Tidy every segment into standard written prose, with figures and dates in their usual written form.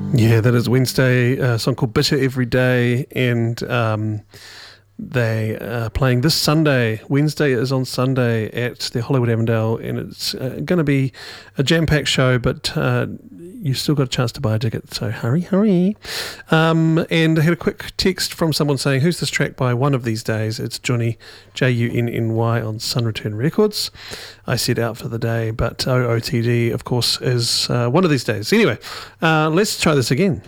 Yeah, that is Wednesday, a song called Bitter Every Day, and they are playing this Sunday. Wednesday is on Sunday at the Hollywood Avondale, and it's going to be a jam-packed show, but you've still got a chance to buy a ticket, so hurry. And I had a quick text from someone saying, who's this track by One of These Days? It's Johnny, Junny, on Sun Return Records. I said Out for the Day, but OOTD, of course, is One of These Days. Anyway, let's try this again.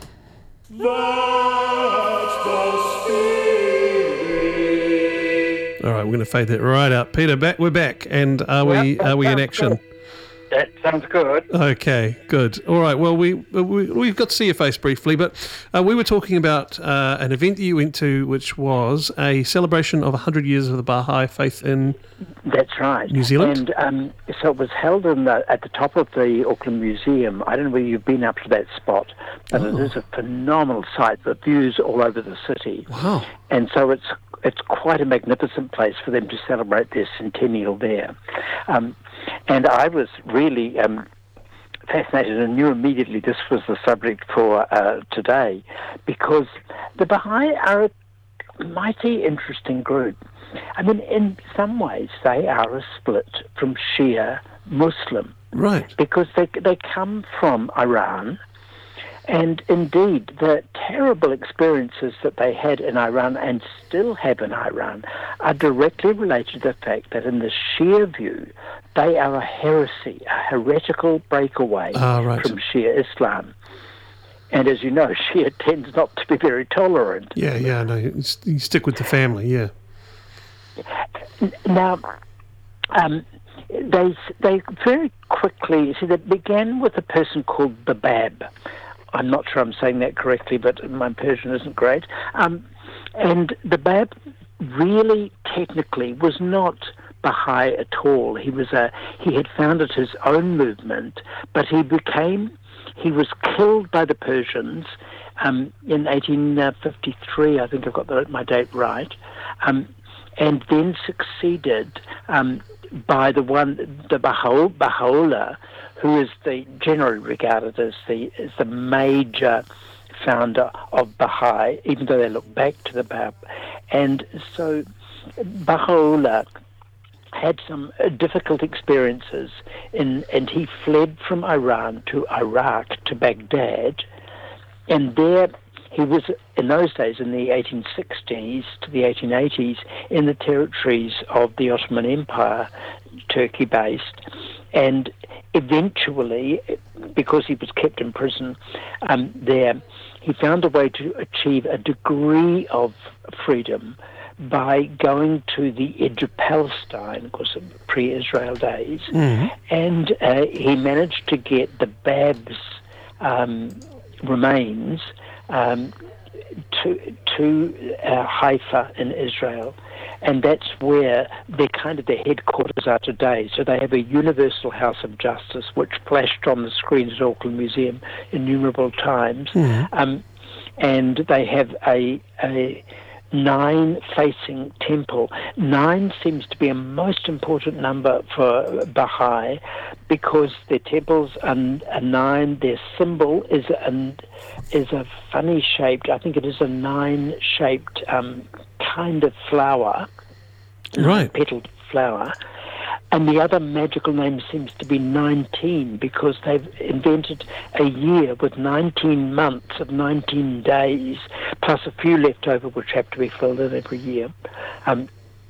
All right, we're going to fade that right up. Peter, we're back, and are we in action? Good. That sounds good. Okay, good. All right, well, we've got to see your face briefly, but we were talking about an event that you went to, which was a celebration of 100 years of the Baha'i faith in That's right. New Zealand. And so it was held at the top of the Auckland Museum. I don't know whether you've been up to that spot, but it is a phenomenal site. The views all over the city. Wow. And so it's quite a magnificent place for them to celebrate their centennial there. And I was really fascinated and knew immediately this was the subject for today, because the Baha'i are a mighty interesting group. I mean, in some ways, they are a split from Shia Muslim. Right. Because they come from Iran. And indeed, the terrible experiences that they had in Iran and still have in Iran are directly related to the fact that in the Shia view, they are a heresy, a heretical breakaway from Shia Islam. And as you know, Shia tends not to be very tolerant. Yeah, no, you stick with the family, yeah. Now, they very quickly, they began with a person called Babab. I'm not sure I'm saying that correctly, but my Persian isn't great. And the Bab really, technically, was not Baha'i at all. He had founded his own movement, but he was killed by the Persians in 1853. I think I've got my date right, and then succeeded by the Baha'u'llah, who is generally regarded as the major founder of Baha'i, even though they look back to the Bab. And so Baha'u'llah had some difficult experiences, and he fled from Iran to Iraq, to Baghdad, and there he was, in those days, in the 1860s to the 1880s, in the territories of the Ottoman Empire, Turkey-based, and eventually, because he was kept in prison there, he found a way to achieve a degree of freedom by going to the edge of Palestine, of course, pre-Israel days, and he managed to get the Bab's remains to Haifa in Israel. And that's where their headquarters are today. So they have a universal house of justice, which flashed on the screens at Auckland Museum innumerable times. And they have a 9-facing temple. 9 seems to be a most important number for Baha'i, because their temples are 9. Their symbol is a funny shaped, I think it is a 9-shaped kind of flower, right, petaled flower. And the other magical name seems to be 19, because they've invented a year with 19 months of 19 days, plus a few left over which have to be filled in every year. So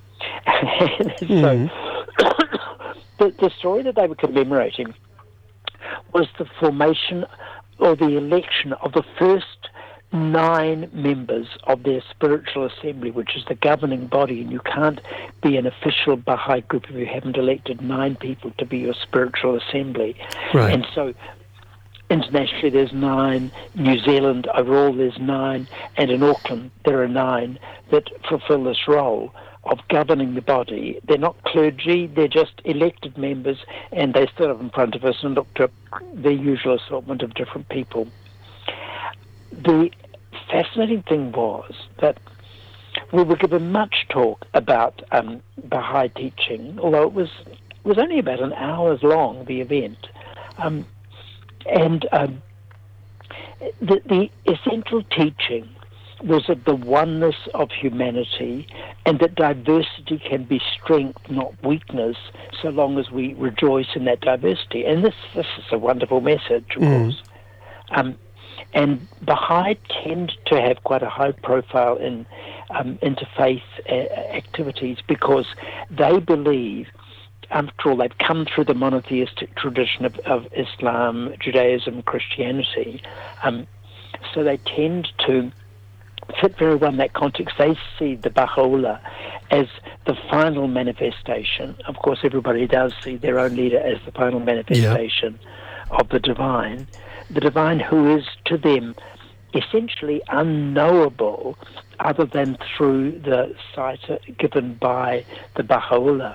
the story that they were commemorating was the formation or the election of the first 9 members of their spiritual assembly, which is the governing body, and you can't be an official Baha'i group if you haven't elected 9 people to be your spiritual assembly. Right. And so internationally there's 9, New Zealand overall there's 9, and in Auckland there are 9 that fulfill this role of governing the body. They're not clergy, they're just elected members, and they stood up in front of us and looked at the usual assortment of different people. The fascinating thing was that we were given much talk about Baha'i teaching, although it was only about an hour long, the event. the essential teaching was of the oneness of humanity, and that diversity can be strength, not weakness, so long as we rejoice in that diversity. And this is a wonderful message, of course. And Baha'i tend to have quite a high profile in interfaith activities, because they believe, after all, they've come through the monotheistic tradition of Islam, Judaism, Christianity, so they tend to fit very well in that context. They see the Baha'u'llah as the final manifestation. Of course, everybody does see their own leader as the final manifestation of the divine who is to them essentially unknowable other than through the sight given by the Baha'u'llah.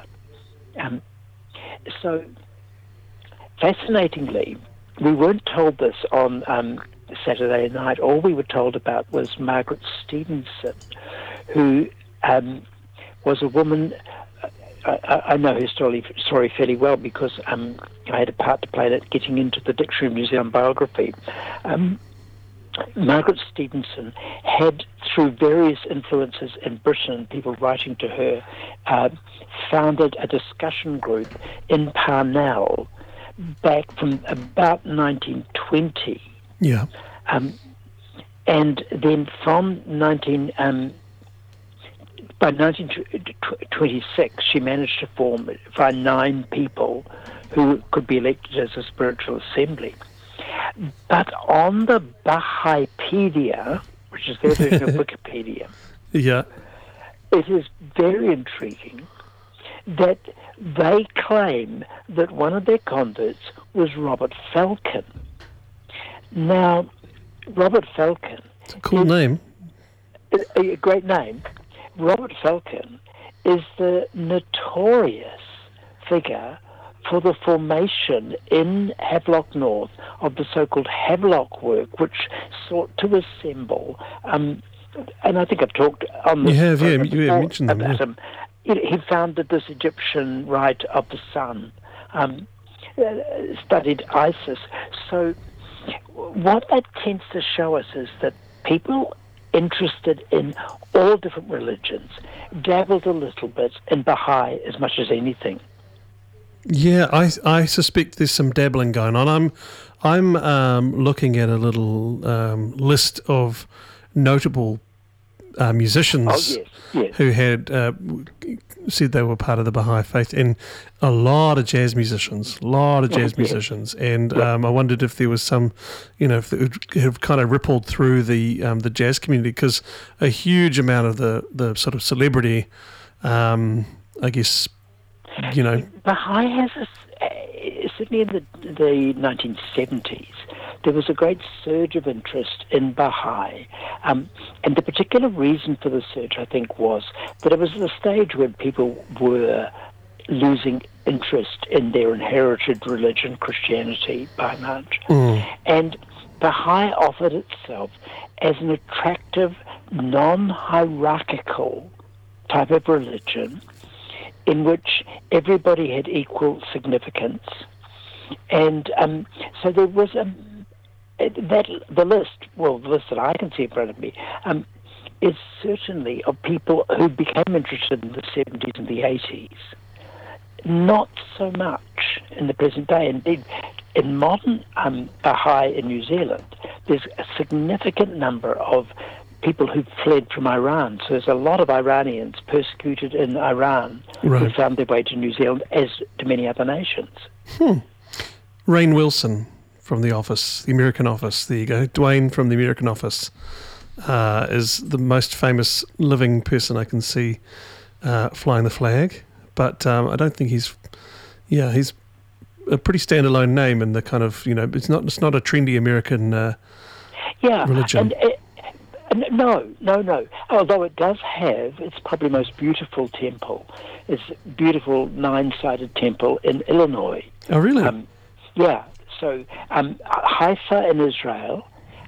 So, fascinatingly, we weren't told this on Saturday night. All we were told about was Margaret Stevenson, who was a woman. I know her story fairly well, because I had a part to play in it, getting into the Dictionary of New Zealand biography. Margaret Stevenson had, through various influences in Britain, people writing to her, founded a discussion group in Parnell back from about 1920. Yeah. And then from by 1926, she managed to find 9 people who could be elected as a spiritual assembly. But on the Bahaipedia, which is their version of Wikipedia, it is very intriguing that they claim that one of their converts was Robert Falcon. Now, Robert Falcon... It's a cool name. A great name. Robert Falcon is the notorious figure for the formation in Havelock North of the so-called Havelock work, which sought to assemble, and I think I've talked on this. You mentioned them. About him. He founded this Egyptian rite of the sun, studied Isis. So what that tends to show us is that people interested in all different religions dabbled a little bit in Baha'i as much as anything. Yeah, I suspect there's some dabbling going on. I'm looking at a little list of notable musicians who had said they were part of the Baha'i faith, and a lot of jazz musicians, and I wondered if there was some, if it would have kind of rippled through the jazz community, because a huge amount of the sort of celebrity, I guess, Baha'i has certainly in the 1970s, there was a great surge of interest in Baha'i. And the particular reason for the surge, I think, was that it was at a stage when people were losing interest in their inherited religion, Christianity, by and large. And Baha'i offered itself as an attractive, non-hierarchical type of religion in which everybody had equal significance. And so there was the list that I can see in front of me, is certainly of people who became interested in the 70s and the 80s. Not so much in the present day. Indeed, in modern Baha'i in New Zealand, there's a significant number of people who fled from Iran. So there's a lot of Iranians persecuted in Iran who found their way to New Zealand, as to many other nations. Rainn Wilson from The Office, The American Office. There you go. Dwayne from The American Office is the most famous living person I can see flying the flag. But I don't think he's a pretty standalone name in the kind of, it's not a trendy American religion. No. Although it does have its probably most beautiful temple. It's a beautiful 9-sided temple in Illinois. Oh, really? So Haifa in Israel,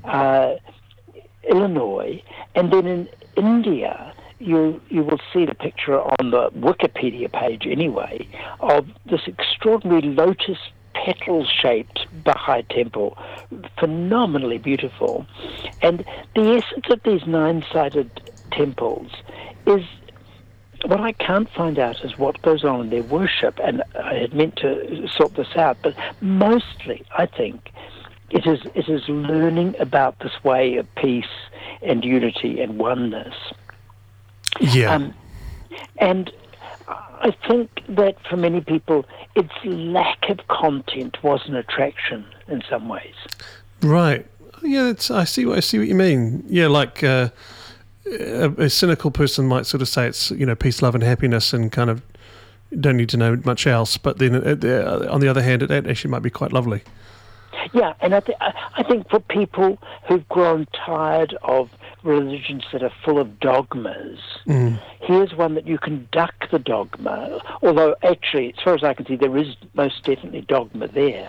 Illinois, and then in India, you will see the picture on the Wikipedia page anyway of this extraordinary lotus petal-shaped Baha'i temple, phenomenally beautiful. And the essence of these 9-sided temples is, what I can't find out is what goes on in their worship, and I had meant to sort this out, but mostly, I think, it is learning about this way of peace and unity and oneness. Yeah. And I think that for many people, its lack of content was an attraction in some ways. Right. Yeah, I see what you mean. Yeah, like a cynical person might sort of say it's, peace, love, and happiness, and kind of don't need to know much else. But then on the other hand, it actually might be quite lovely. Yeah, and I think for people who've grown tired of religions that are full of dogmas, here's one that you can duck the dogma, although actually, as far as I can see, there is most definitely dogma there.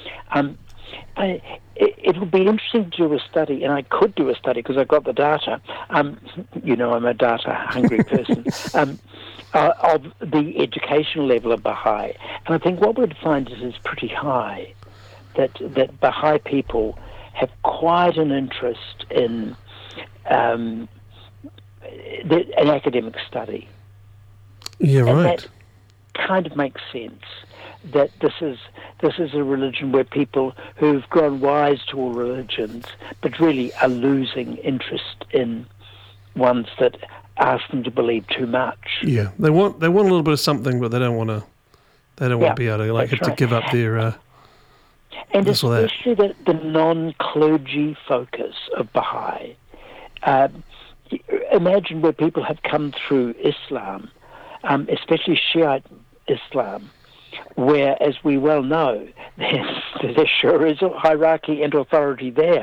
It would be interesting to do a study, and I could do a study because I've got the data. I'm a data-hungry person, of the educational level of Baha'i. And I think what we'd find is pretty high, that Baha'i people have quite an interest in an academic study. Yeah, right. And that kind of makes sense, that this is a religion where people who've grown wise to all religions, but really are losing interest in ones that ask them to believe too much. Yeah, they want a little bit of something, but they don't want to. They don't want to be able to have to give up their. And especially the non-clergy focus of Baha'i. Imagine where people have come through Islam, especially Shiite Islam, where, as we well know, there sure is a hierarchy and authority there.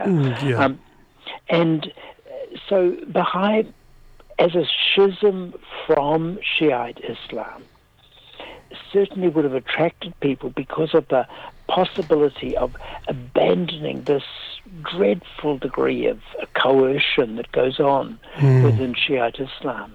And so Baha'i, as a schism from Shiite Islam, certainly would have attracted people because of the possibility of abandoning this dreadful degree of coercion that goes on within Shiite Islam.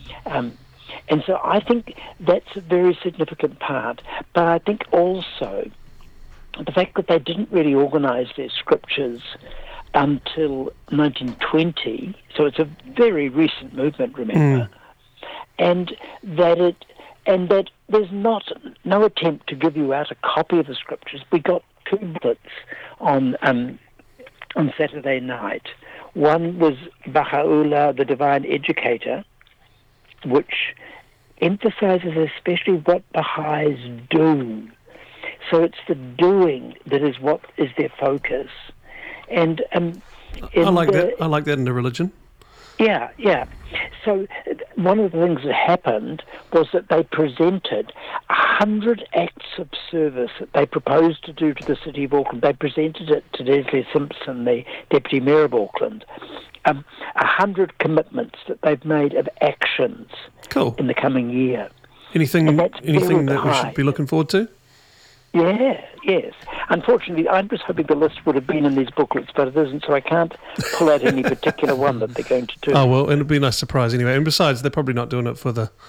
And so I think that's a very significant part. But I think also the fact that they didn't really organize their scriptures until 1920, so it's a very recent movement, remember, and that there's no attempt to give you out a copy of the scriptures. We got 2 booklets on Saturday night. One was Baha'u'llah, the Divine Educator, which emphasizes especially what Baha'is do. So it's the doing that is what is their focus. And I like that. I like that in the religion. Yeah. So one of the things that happened was that they presented 100 acts of service that they proposed to do to the City of Auckland. They presented it to Leslie Simpson, the Deputy Mayor of Auckland. 100 commitments that they've made of actions in the coming year. Anything that we should be looking forward to? Yes. Unfortunately, I was hoping the list would have been in these booklets, but it isn't, so I can't pull out any particular one that they're going to do. Oh, well, and it'd be a nice surprise anyway. And besides, they're probably not doing it for the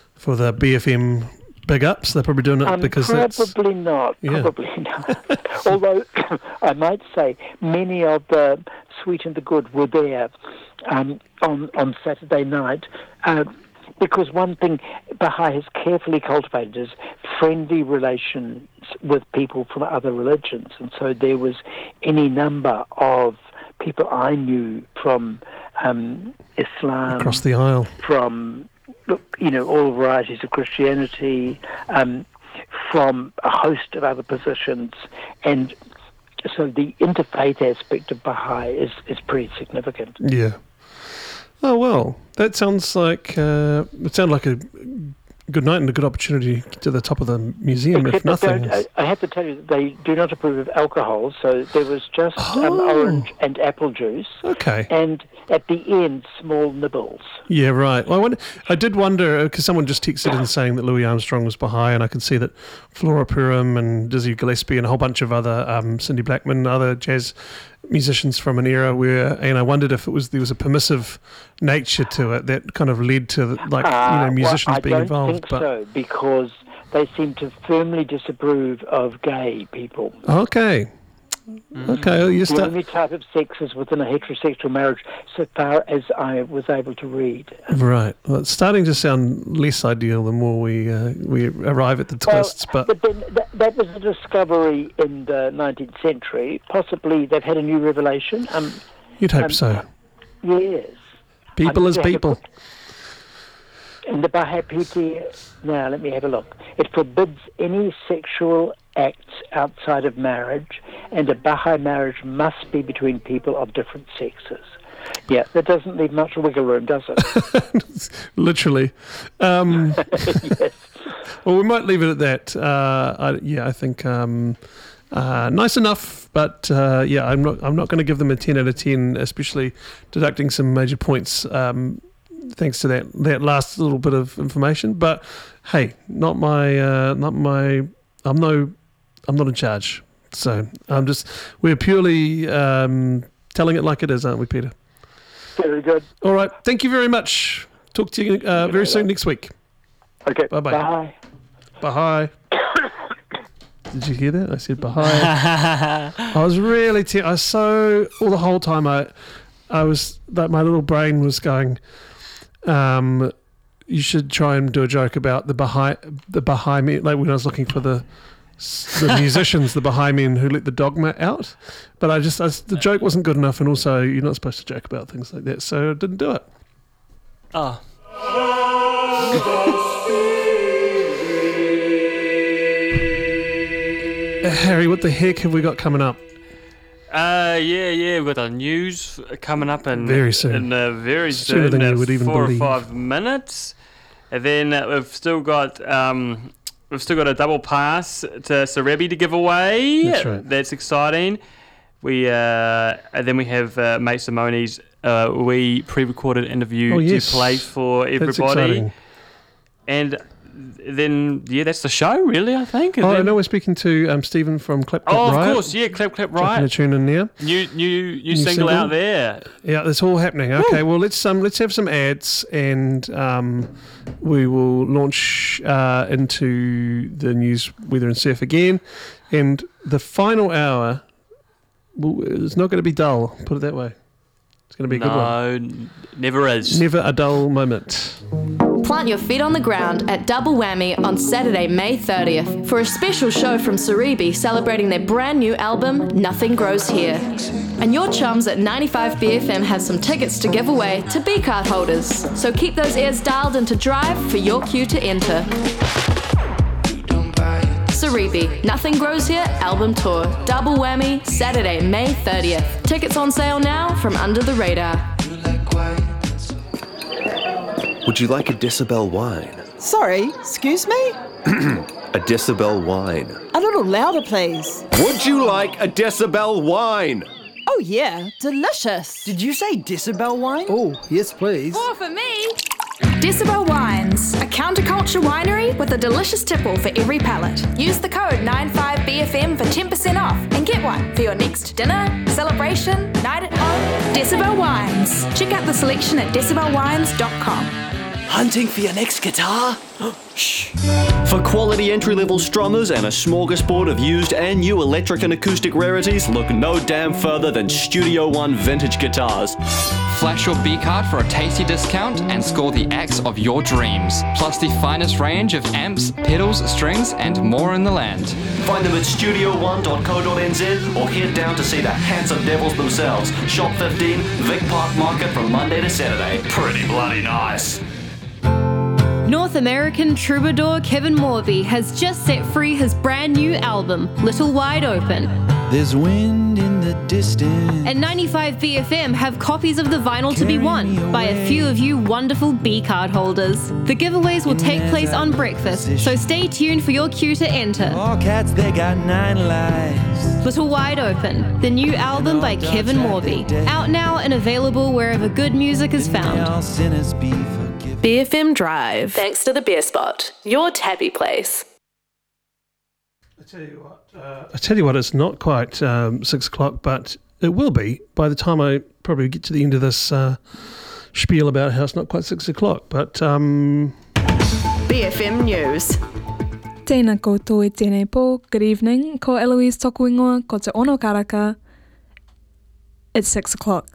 BFM big ups. They're probably doing it because Probably not. Although, I might say, many of the sweet and the good were there on Saturday night. Because one thing Baha'i has carefully cultivated is friendly relations with people from other religions. And so there was any number of people I knew from Islam. Across the aisle. From, all varieties of Christianity, from a host of other positions. And so the interfaith aspect of Baha'i is pretty significant. Yeah. Oh, well, that sounds like a good night and a good opportunity to the top of the museum, Except if nothing else. I have to tell you that they do not approve of alcohol, so there was just orange and apple juice. Okay. And at the end, small nibbles. Yeah, right. Well, I did wonder, because someone just texted in saying that Louis Armstrong was Baha'i, and I can see that Flora Purim and Dizzy Gillespie and a whole bunch of other, Cindy Blackman, other jazz musicians from an era and I wondered if there was a permissive nature to it that kind of led to musicians being involved. I don't think so, because they seem to firmly disapprove of gay people. Okay. Okay, well, you The start. only type of sex is within a heterosexual marriage, so far as I was able to read. Right. Well, it's starting to sound less ideal the more we arrive at the twists. But then that was a discovery in the 19th century. Possibly they've had a new revelation. You'd hope so. Yes. People as people. In the Baha'i Piti, now let me have a look. It forbids any sexual acts outside of marriage, and a Baha'i marriage must be between people of different sexes. Yeah, that doesn't leave much wiggle room, does it? Literally. Yes. Well, we might leave it at that. I think nice enough, but I'm not going to give them a 10 out of 10, especially deducting some major points. Thanks to that last little bit of information, but hey, I'm not in charge, so we're purely telling it like it is, aren't we, Peter? Very good. All right, thank you very much. Talk to you very soon next week. Okay. Bye-bye. Bye. Bye. Did you hear that? I said bye. I was really the whole time I was that my little brain was going. You should try and do a joke about the Baha'i men, like when I was looking for the musicians, the Baha'i men who let the dogma out. But the joke wasn't good enough, and also you're not supposed to joke about things like that, so I didn't do it. Oh. Harry, what the heck have we got coming up? We've got the news coming up in very soon. Very Sooner soon, than you would even 4 believe. or 5 minutes, and then we've still got a double pass to Sarabi to give away. That's right. That's exciting. And then we have Mate Simone's we pre-recorded interview to play for everybody. That's exciting. And then, that's the show, really, I think. I know we're speaking to Stephen from Clap Clap Riot. Of course, yeah, Clap Clap Jumping a Riot. tune in there. New single out there. Yeah, that's all happening. Okay, well, let's have some ads, and we will launch into the news, weather and surf again. And the final hour, it's not going to be dull, put it that way. It's going to be a good one. No, never is. Never a dull moment. Plant your feet on the ground at Double Whammy on Saturday, May 30th for a special show from Sarabi celebrating their brand new album, Nothing Grows Here. And your chums at 95BFM have some tickets to give away to B-card holders. So keep those ears dialed into Drive for your cue to enter. Sarabi, Nothing Grows Here album tour, Double Whammy, Saturday, May 30th. Tickets on sale now from Under the Radar. Would you like a Decibel wine? Sorry, excuse me? A Decibel wine. A little louder, please. Would you like a Decibel wine? Oh, yeah, delicious. Did you say Decibel wine? Oh, yes, please. More for me. Decibel Wines, a counterculture winery with a delicious tipple for every palate. Use the code 95BFM for 10% off and get one for your next dinner, celebration, night at home. Decibel Wines. Check out the selection at decibelwines.com. Hunting for your next guitar? Shh. For quality entry-level strummers and a smorgasbord of used and new electric and acoustic rarities, look no damn further than Studio One vintage guitars. Flash your B-card for a tasty discount and score the axe of your dreams. Plus the finest range of amps, pedals, strings, and more in the land. Find them at studio1.co.nz or head down to see the handsome devils themselves. Shop 15, Vic Park Market from Monday to Saturday. Pretty bloody nice. North American troubadour Kevin Morby has just set free his brand new album, Little Wide Open. There's wind in the distance. And 95BFM have copies of the vinyl to be won by a few of you wonderful B-card holders. The giveaways will take place on breakfast, so stay tuned for your cue to enter. All cats, they got 9 lives. Little Wide Open, the new album by Kevin Morby. Out now and available wherever good music is found. BFM Drive. Thanks to the Beer Spot, your tabby place. I tell you what, it's not quite 6 o'clock, but it will be by the time I probably get to the end of this spiel about how it's not quite 6 o'clock. But BFM News. Tēnā koutou e tēnei pō, good evening, ko Eloise toku ingoa, ko te ono karaka. It's 6 o'clock.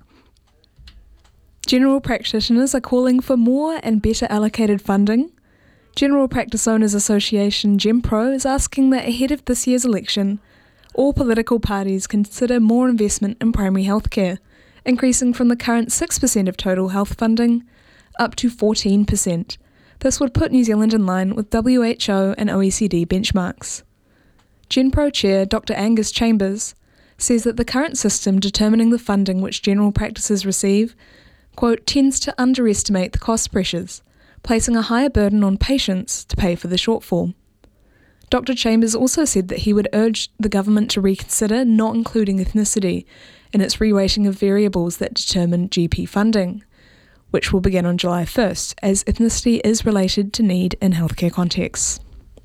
General practitioners are calling for more and better allocated funding. General Practice Owners Association GenPro is asking that ahead of this year's election, all political parties consider more investment in primary health care, increasing from the current 6% of total health funding up to 14%. This would put New Zealand in line with WHO and OECD benchmarks. GenPro Chair Dr. Angus Chambers says that the current system determining the funding which general practices receive, quote, tends to underestimate the cost pressures, placing a higher burden on patients to pay for the shortfall. Dr. Chambers also said that he would urge the government to reconsider not including ethnicity in its reweighting of variables that determine GP funding, which will begin on July 1st, as ethnicity is related to need in healthcare contexts.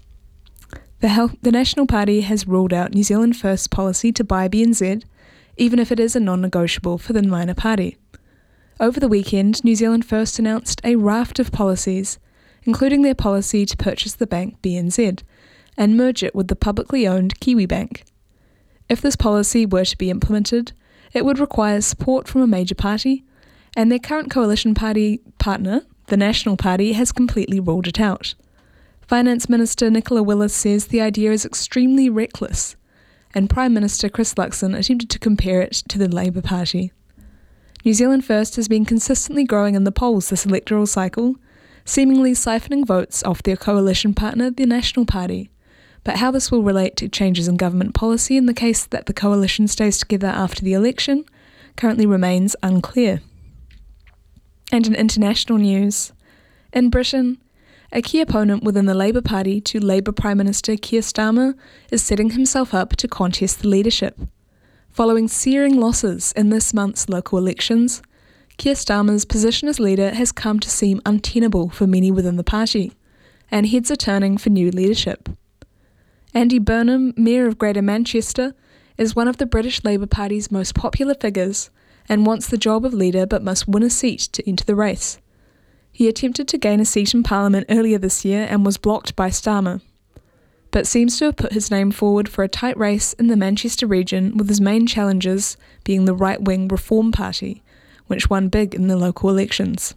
The National Party has ruled out New Zealand First policy to buy BNZ, even if it is a non-negotiable for the minor party. Over the weekend, New Zealand First announced a raft of policies, including their policy to purchase the bank BNZ and merge it with the publicly owned Kiwi Bank. If this policy were to be implemented, it would require support from a major party, and their current coalition party partner, the National Party, has completely ruled it out. Finance Minister Nicola Willis says the idea is extremely reckless, and Prime Minister Chris Luxon attempted to compare it to the Labour Party. New Zealand First has been consistently growing in the polls this electoral cycle, seemingly siphoning votes off their coalition partner, the National Party. But how this will relate to changes in government policy in the case that the coalition stays together after the election currently remains unclear. And in international news, in Britain, a key opponent within the Labour Party to Labour Prime Minister Keir Starmer is setting himself up to contest the leadership. Following searing losses in this month's local elections, Keir Starmer's position as leader has come to seem untenable for many within the party, and heads are turning for new leadership. Andy Burnham, Mayor of Greater Manchester, is one of the British Labour Party's most popular figures and wants the job of leader but must win a seat to enter the race. He attempted to gain a seat in Parliament earlier this year and was blocked by Starmer, but seems to have put his name forward for a tight race in the Manchester region, with his main challengers being the right-wing Reform Party, which won big in the local elections.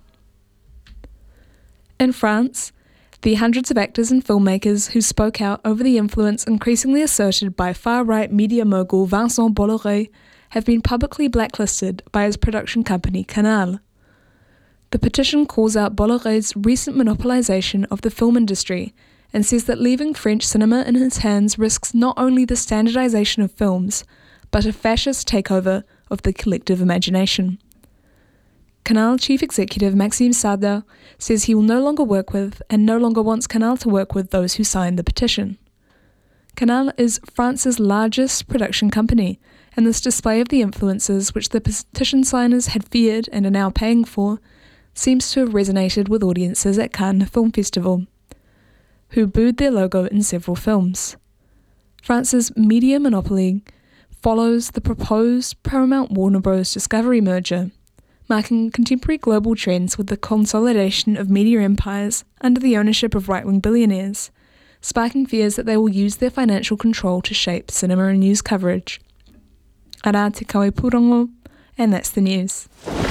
In France, the hundreds of actors and filmmakers who spoke out over the influence increasingly asserted by far-right media mogul Vincent Bolloré have been publicly blacklisted by his production company Canal. The petition calls out Bolloré's recent monopolisation of the film industry and says that leaving French cinema in his hands risks not only the standardisation of films, but a fascist takeover of the collective imagination. Canal Chief Executive Maxime Saada says he will no longer work with and no longer wants Canal to work with those who signed the petition. Canal is France's largest production company, and this display of the influences which the petition signers had feared and are now paying for seems to have resonated with audiences at Cannes Film Festival, who booed their logo in several films. France's media monopoly follows the proposed Paramount-Warner Bros. Discovery merger, marking contemporary global trends with the consolidation of media empires under the ownership of right-wing billionaires, sparking fears that they will use their financial control to shape cinema and news coverage. Ara te kawe purongo, and that's the news.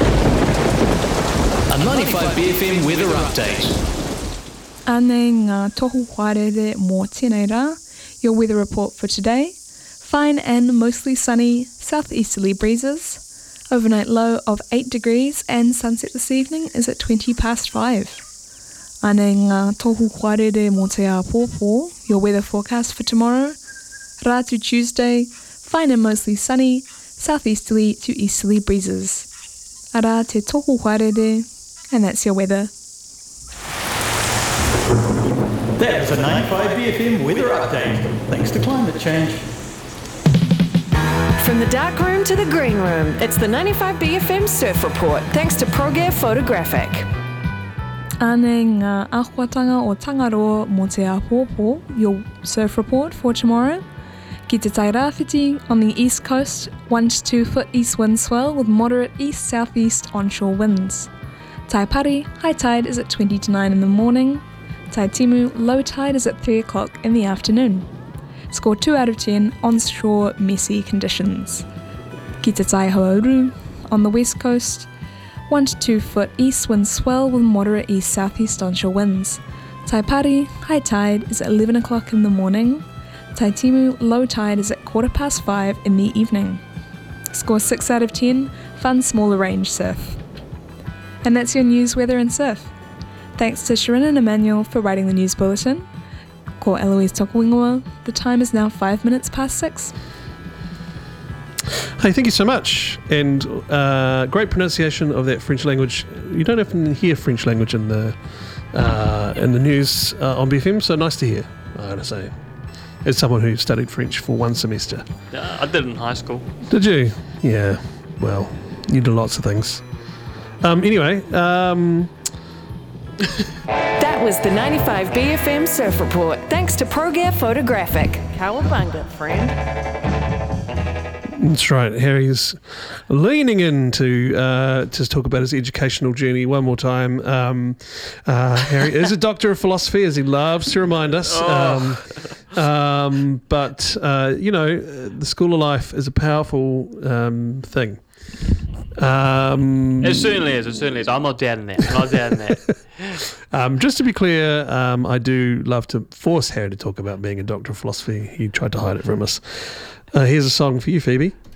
A 95BFM weather update. Ane ngā tohu wharere mō tēnei rā. Your weather report for today. Fine and mostly sunny, southeasterly breezes. Overnight low of 8 degrees and sunset this evening is at 5:20. Ane ngā tohu wharere mō te āpōpō. Your weather forecast for tomorrow. Rātu Tuesday, fine and mostly sunny, southeasterly to easterly breezes. Ara te tohu wharere, and that's your weather. That was a 95BFM weather update. Thanks to climate change. From the dark room to the green room, it's the 95BFM Surf Report, thanks to ProGear Photographic. Ane ngā āhuatanga o Tangaroa mō te āpōpō, your surf report for tomorrow. Ki te Tairāwhiti on the east coast, 1 to 2 foot east wind swell with moderate east-southeast onshore winds. Taipari, high tide is at 20 to 9 in the morning. Taitimu, low tide is at 3 o'clock in the afternoon. Score 2 out of 10, onshore messy conditions. Ki te tai Hoauru, on the west coast, 1 to 2 foot east wind swell with moderate east-southeast onshore winds. Taipari, high tide is at 11 o'clock in the morning. Taitimu, low tide is at 5:15 in the evening. Score 6 out of 10, fun smaller range surf. And that's your news, weather and surf. Thanks to Sharon and Emmanuel for writing the news bulletin. Ko Eloise Tokowingoa, the time is now 5 minutes past 6. Hey, thank you so much. And great pronunciation of that French language. You don't often hear French language in the news on BFM, so nice to hear, I gotta say. As someone who studied French for 1 semester. I did it in high school. Did you? Yeah. Well, you did lots of things. Anyway. That was the 95 BFM Surf Report, thanks to ProGear Photographic. Cowabunga, friend. That's right. Harry's leaning in to talk about his educational journey one more time. Harry is a doctor of philosophy, as he loves to remind us. But the school of life is a powerful thing. It certainly is. I'm not doubting that. Just to be clear, I do love to force Harry to talk about being a doctor of philosophy. He tried to hide it from us. Here's a song for you, Phoebe.